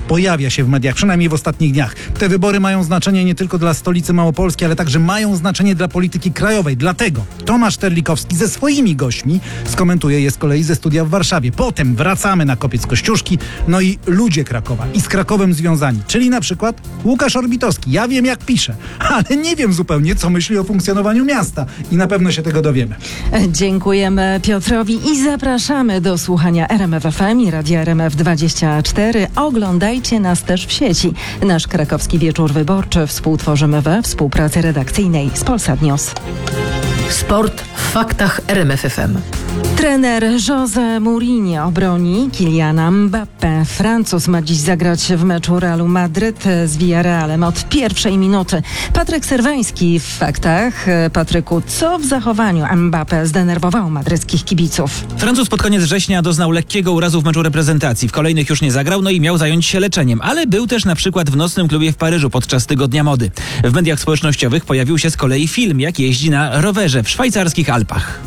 pojawia się w mediach, przynajmniej w ostatnich dniach. Te wybory mają znaczenie nie tylko dla stolicy Małopolski, ale także mają znaczenie dla polityki krajowej. Dlatego Tomasz Terlikowski ze swoimi gośćmi skomentuje je z kolei ze studia w Warszawie. Potem wracamy na Kopiec Kościuszki, no i ludzie Krakowa i z Krakowem związani, czyli na przykład Łukasz Orbitowski. Ja wiem, jak pisze, ale nie wiem zupełnie, co myśli o funkcjonowaniu miasta i na pewno się tego dowiemy. Dziękujemy Piotrowi i zapraszamy do słuchania RMF FM i Radia RMF24. Oglądajcie nas też w sieci. Nasz krakowski wieczór wyborczy współtworzymy we współpracy redakcyjnej z Polsat News. Sport w faktach RMF FM. Trener José Mourinho broni Kyliana Mbappé. Francuz ma dziś zagrać w meczu Realu Madryt z Villarrealem od pierwszej minuty. Patryk Serwański w faktach. Patryku, co w zachowaniu Mbappé zdenerwowało madryckich kibiców? Francuz pod koniec września doznał lekkiego urazu w meczu reprezentacji. W kolejnych już nie zagrał, no i miał zająć się leczeniem. Ale był też na przykład w nocnym klubie w Paryżu podczas Tygodnia Mody. W mediach społecznościowych pojawił się z kolei film, jak jeździ na rowerze w szwajcarskich Alpach.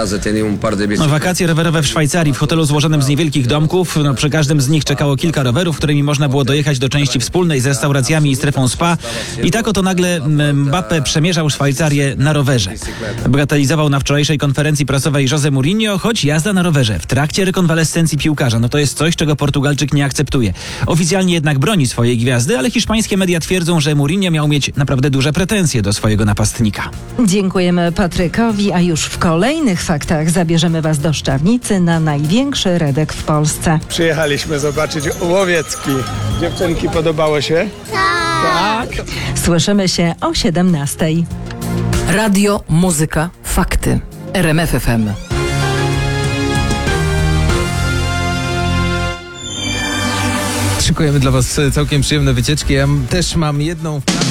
Wakacje rowerowe w Szwajcarii w hotelu złożonym z niewielkich domków. Przy każdym z nich czekało kilka rowerów, którymi można było dojechać do części wspólnej z restauracjami i strefą spa. I tak oto nagle Mbappé przemierzał Szwajcarię na rowerze. Bagatelizował na wczorajszej konferencji prasowej José Mourinho, choć jazda na rowerze w trakcie rekonwalescencji piłkarza, no to jest coś, czego Portugalczyk nie akceptuje. Oficjalnie jednak broni swojej gwiazdy, ale hiszpańskie media twierdzą, że Mourinho miał mieć naprawdę duże pretensje do swojego napastnika. Dziękujemy Patrykowi, a już w kolejnych faktach zabierzemy Was do Szczawnicy na największy redek w Polsce. Przyjechaliśmy zobaczyć łowiecki. Dziewczynki, podobało się? Tak. Słyszymy się o 17:00. Radio, muzyka, fakty. RMF FM. Szykujemy dla Was całkiem przyjemne wycieczki. Ja też mam jedną...